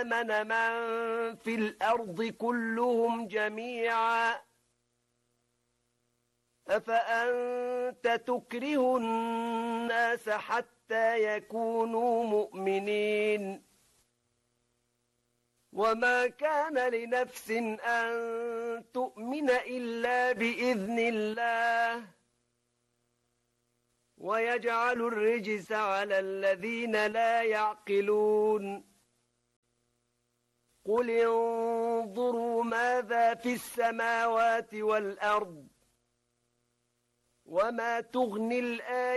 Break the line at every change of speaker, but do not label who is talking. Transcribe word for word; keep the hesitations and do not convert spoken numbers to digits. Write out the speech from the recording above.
آمن من في الأرض كلهم جميعا أفأنت تكره الناس حتى يكونوا مؤمنين وما كان لنفس أن تؤمن إلا بإذن الله ويجعل الرجس على الذين لا يعقلون قل انظروا ماذا في السماوات والأرض وما تغني الآيات